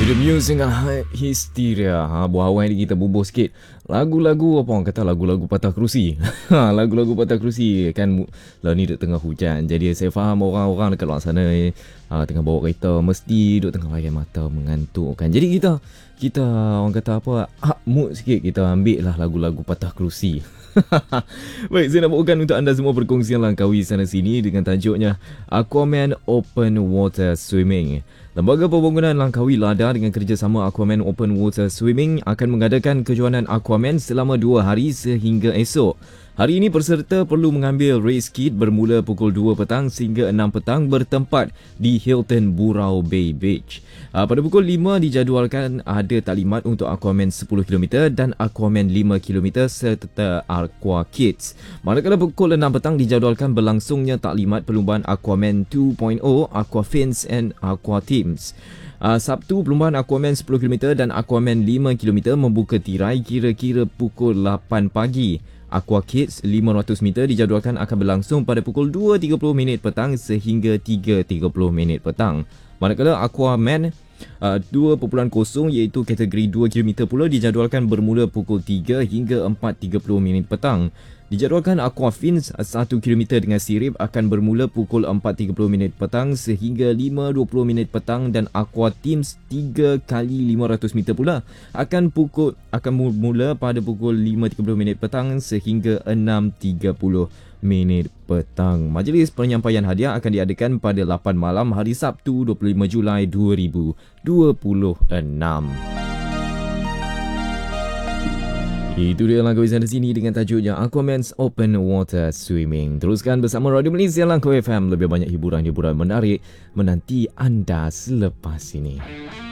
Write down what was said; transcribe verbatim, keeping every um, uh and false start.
The Muse dengan Hysteria. Ha, buah awal ni kita bubuh sikit. Lagu-lagu apa orang kata, lagu-lagu patah kerusi. Ha, lagu-lagu patah kerusi kan lah ni duk tengah hujan. Jadi saya faham orang-orang dekat luar sana eh, ha, tengah bawa kereta mesti duk tengah pakai mata mengantuk kan. Jadi kita kita orang kata apa, up mood sikit, kita ambil lah lagu-lagu patah kerusi. Baik, saya nak bawakan untuk anda semua perkongsian Langkawi sana sini dengan tajuknya Aquaman Open Water Swimming. Lembaga Pembangunan Langkawi Lada dengan kerjasama Aquaman Open Water Swimming akan mengadakan kejohanan Aquaman selama dua hari sehingga esok. Hari ini peserta perlu mengambil race kit bermula pukul dua petang sehingga enam petang bertempat di Hilton Burau Bay Beach. Pada pukul lima dijadualkan ada taklimat untuk Aquaman sepuluh kilometer dan Aquaman lima kilometer serta Aqua Kids. Manakala pukul enam petang dijadualkan berlangsungnya taklimat perlumbaan Aquaman dua titik kosong, Aqua Fins and Aqua Teams. Uh, Sabtu, perlumbaan Aquaman sepuluh kilometer dan Aquaman lima kilometer membuka tirai kira-kira pukul lapan pagi. Aqua Kids lima ratus meter dijadualkan akan berlangsung pada pukul dua tiga puluh minit petang sehingga tiga tiga puluh minit petang. Manakala Aquaman uh, dua titik kosong iaitu kategori dua kilometer pula dijadualkan bermula pukul tiga hingga empat tiga puluh minit petang. Dijadualkan Aqua Fins satu kilometer dengan sirip akan bermula pukul empat tiga puluh minit petang sehingga lima dua puluh minit petang dan Aqua Teams tiga kali lima ratus meter pula akan pukul akan bermula pada pukul lima tiga puluh minit petang sehingga enam tiga puluh minit petang. Majlis penyampaian hadiah akan diadakan pada lapan malam hari Sabtu dua puluh lima Julai dua ribu dua puluh enam. Itu dia Langkawi sana sini dengan tajuknya Aquaman's Open Water Swimming. Teruskan bersama Radio Malaysia Langkawi F M. Lebih banyak hiburan-hiburan menarik menanti anda selepas ini.